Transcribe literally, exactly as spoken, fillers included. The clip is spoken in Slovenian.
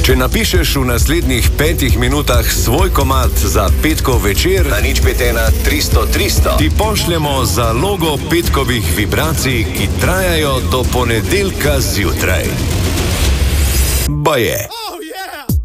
Če napišeš v naslednjih petih minutah svoj komad za petkov večer, na nič pet ena tristo tristo, ti pošljemo zalogo petkovih vibracij, ki trajajo do ponedeljka zjutraj. Baje.